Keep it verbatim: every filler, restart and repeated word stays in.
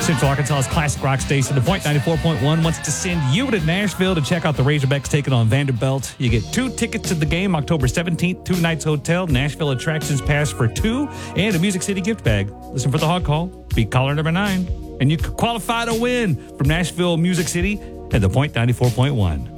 Central Arkansas's classic rock station, The Point ninety-four point one, wants to send you to Nashville to check out the Razorbacks taking on Vanderbilt. You get two tickets to the game October seventeenth, two nights hotel, Nashville Attractions Pass for two, and a Music City gift bag. Listen for the hog call. Be caller number nine. And you qualify to win from Nashville Music City at The Point ninety-four point one.